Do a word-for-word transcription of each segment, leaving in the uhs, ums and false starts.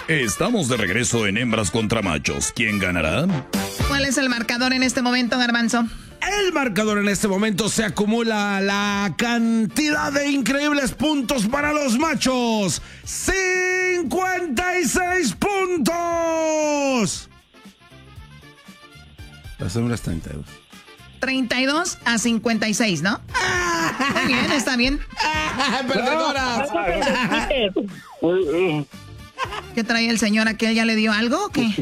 Estamos de regreso en Hembras contra Machos. ¿Quién ganará? ¿Cuál es el marcador en este momento, Garbanzo? El marcador en este momento se acumula la cantidad de increíbles puntos para los machos. ¡cincuenta y seis puntos! Las hembras treinta y dos. treinta y dos a cincuenta y seis, ¿no? Muy bien, está bien. ¡Perdedora! ¿Qué trae el señor aquel? ¿Ya le dio algo o qué?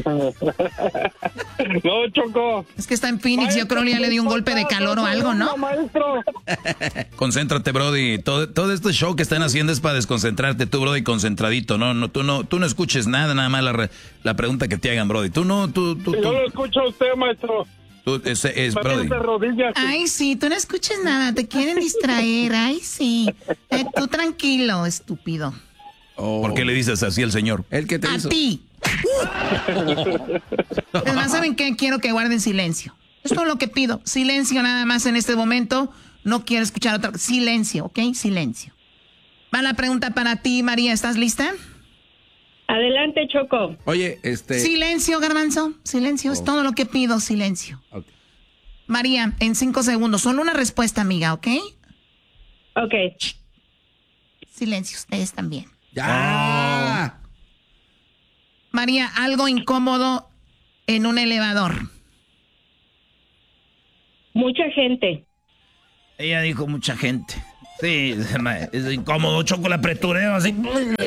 No, Choco. Es que está en Phoenix, maestro, yo creo que ya le dio un golpe de calor o algo, ¿no? Maestro. Concéntrate, Brody. Todo, todo este show que están haciendo es para desconcentrarte tú, Brody, concentradito. No, no, tú no, tú no escuches nada, nada más la, la pregunta que te hagan, Brody. Tú no, tú, tú, Yo tú. lo escucho a usted, maestro. Tú, es, es Brody. Ay, sí, tú no escuches nada, te quieren distraer. Ay, sí. Eh, tú tranquilo, estúpido. Oh. ¿Por qué le dices así al señor? ¿El que te A hizo? ti. Además, ¿saben qué? Quiero que guarden silencio. Es todo lo que pido. Silencio nada más en este momento. No quiero escuchar otra. Silencio, ¿ok? Silencio. Va la pregunta para ti, María. ¿Estás lista? Adelante, Choco. Oye, este... Silencio, Garbanzo. Silencio. Es Oh. todo lo que pido. Silencio. Okay. María, en cinco segundos. Solo una respuesta, amiga, ¿ok? Ok. Silencio. Ustedes también. ¡Ya! María, algo incómodo en un elevador. Mucha gente. Ella dijo mucha gente. Sí, es incómodo, Choco, la apretureo así.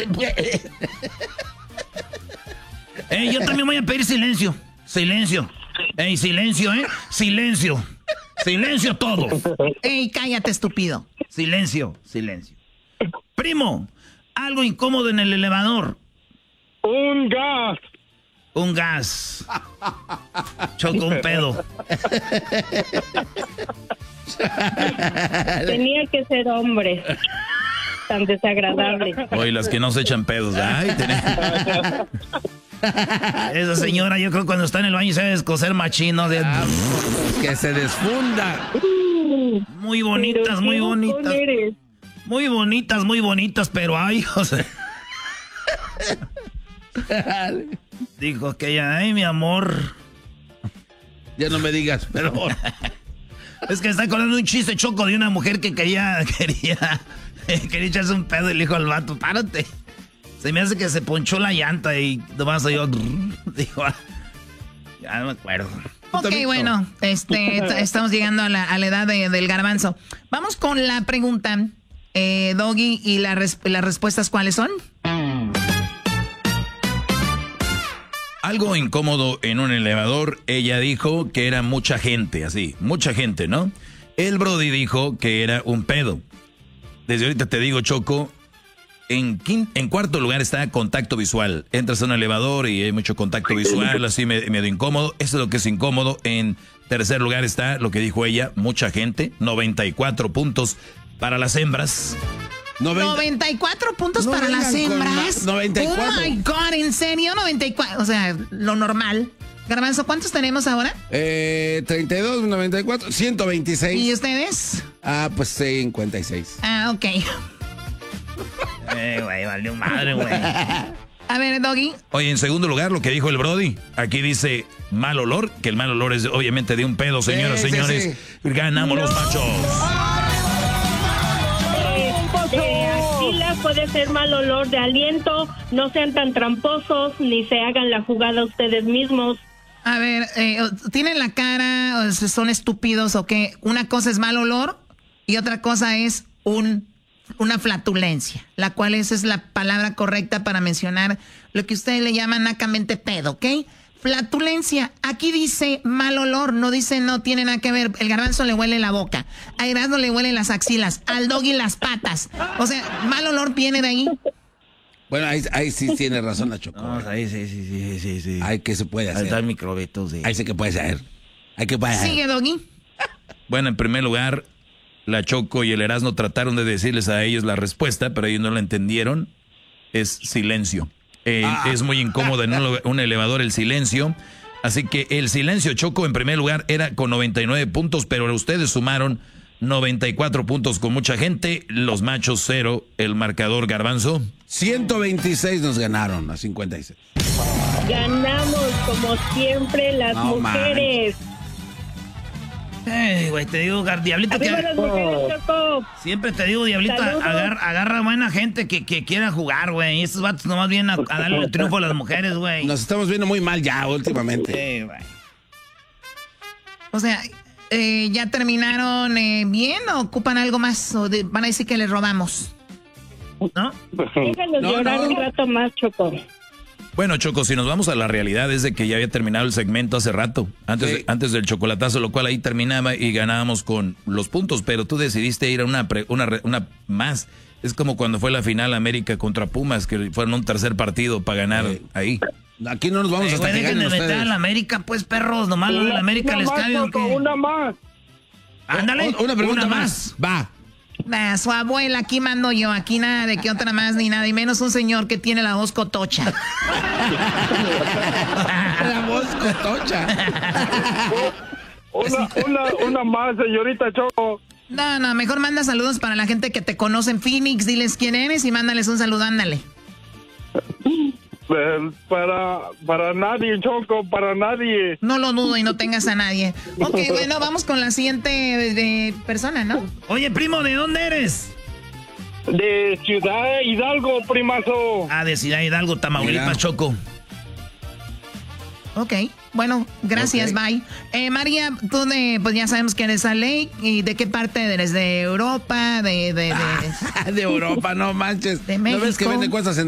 Ey, yo también voy a pedir silencio. Silencio. Ey, silencio, ¿eh? Silencio. Silencio todo. Ey, cállate, estúpido. Silencio, silencio. Primo, algo incómodo en el elevador. Un gas. Un gas. Choco, un pedo. Tenía que ser hombre. Tan desagradable. Oye, las que no se echan pedos. Ay, tenés... Esa señora, yo creo que cuando está en el baño se debe descoser machino. De... Ah, que se desfunda. Muy bonitas, muy bonitas. Muy bonitas, muy bonitas, pero ay, o sea... Dijo que ella, ay, mi amor. Ya no me digas, pero... Es que está acordando un chiste, Choco, de una mujer que quería, quería, quería echarse un pedo y le dijo al vato, párate. Se me hace que se ponchó la llanta y nomás yo, dijo, ya no me acuerdo. Ok, bueno, este, estamos llegando a la, a la edad de, del garbanzo. Vamos con la pregunta, eh, Doggy, y la res, las respuestas, ¿cuáles son? Algo incómodo en un elevador, ella dijo que era mucha gente, así, mucha gente, ¿no? El Brody dijo que era un pedo. Desde ahorita te digo, Choco, en, quin- en cuarto lugar está contacto visual. Entras a un elevador y hay mucho contacto visual, así me- medio incómodo. Eso es lo que es incómodo. En tercer lugar está lo que dijo ella, mucha gente, noventa y cuatro puntos para las hembras. noventa noventa y cuatro puntos No para las vengan con hembras. ma- noventa y cuatro. Oh my God, ¿en serio? noventa y cuatro. O sea, lo normal. Garbanzo, ¿cuántos tenemos ahora? Eh, treinta y dos, noventa y cuatro, ciento veintiséis. ¿Y ustedes? Ah, pues cincuenta y seis. Ah, ok. Eh, güey, valió madre, güey. A ver, Doggy. Oye, en segundo lugar, lo que dijo el Brody. Aquí dice mal olor, que el mal olor es obviamente de un pedo, señoras y Sí, sí, señores. sí. Ganamos los machos. De axila puede ser mal olor de aliento. No sean tan tramposos ni se hagan la jugada ustedes mismos. A ver, eh, ¿tienen la cara o son estúpidos o qué? Una cosa es mal olor y otra cosa es un, una flatulencia, la cual esa es la palabra correcta para mencionar lo que ustedes le llaman nacamente pedo, ¿ok? Flatulencia. Aquí dice mal olor, no dice no tiene nada que ver. El garbanzo le huele la boca, a Erasmo le huelen las axilas, al Doggy las patas. O sea, mal olor viene de ahí. Bueno, ahí, ahí sí tiene razón la Choco. No, ahí sí, sí, sí, sí, sí. Ahí que se puede Ahí está el hacer. microbito, sí. Ahí sí que puede ser. Hay que puede hacer. Sigue, Doggy. Bueno, en primer lugar, la Choco y el Erasmo trataron de decirles a ellos la respuesta, pero ellos no la entendieron. Es silencio. Eh, Ah. Es muy incómodo en un, un elevador el silencio. Así que el silencio, Choco, en primer lugar, era con noventa y nueve puntos, pero ustedes sumaron noventa y cuatro puntos con mucha gente, los machos cero, el marcador Garbanzo. ciento veintiséis nos ganaron a cincuenta y seis. Ganamos como siempre las No mujeres. Ey, güey, te digo, Gar- Diablito, que Arriba las mujeres, Choco. siempre te digo, Diablito, Saludos. agarra, agarra buena gente que, que quiera jugar, güey. Y estos vatos nomás vienen a, a darle el triunfo a las mujeres, güey. Nos estamos viendo muy mal ya últimamente. Sí, güey. O sea, eh, ¿ya terminaron eh, bien o ocupan algo más? ¿O de- van a decir que les robamos? ¿No? Déjanos No, llorar no. un rato más, Choco. Bueno, Choco, si nos vamos a la realidad es de que ya había terminado el segmento hace rato, antes, Sí. de- antes del chocolatazo, lo cual ahí terminaba y ganábamos con los puntos, pero tú decidiste ir a una, pre- una, re- una más. Es como cuando fue la final América contra Pumas, que fueron un tercer partido para ganar Sí. ahí. Aquí no nos vamos Eh, hasta güey, que dejen ganen de meter ustedes. a la América, pues, perros. Nomás lo de la América al Una más, estadio. Choco, ¿qué? una más. Ándale. O- Una pregunta más. Va. Nah, su abuela, aquí mando yo, aquí nada de que otra más ni nada, y menos un señor que tiene la voz cotocha. La voz cotocha. Una, una, una más, señorita Choco. No, no, mejor manda saludos para la gente que te conoce en Phoenix, diles quién eres y mándales un saludo, ándale. Eh, para, para nadie, Choco, para nadie. No lo dudo y no tengas a nadie. Ok, bueno, vamos con la siguiente eh, persona, ¿no? Oye, primo, ¿de dónde eres? De Ciudad Hidalgo, primazo. Ah, de Ciudad Hidalgo, Tamaulipas, Mira. Choco. Ok, bueno, gracias, Ok. bye. Eh, María, tú de, pues ya sabemos que eres Ley, ¿y de qué parte eres? ¿De Europa? ¿De, de, de... De Europa, no manches. De ¿No ves que México. venden cosas en